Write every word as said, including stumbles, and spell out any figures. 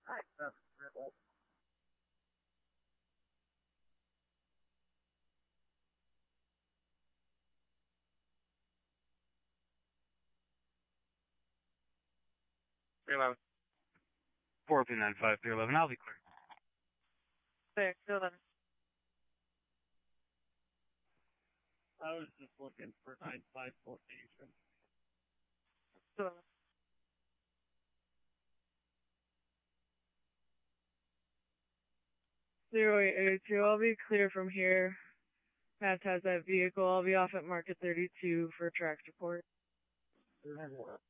three eleven. four two nine five, three eleven, I'll be clear. Clear, two eleven. I was just looking for nine five location. two eleven. Zero eight eight two, I'll be clear from here. Matt has that vehicle. I'll be off at Market thirty-two for track support.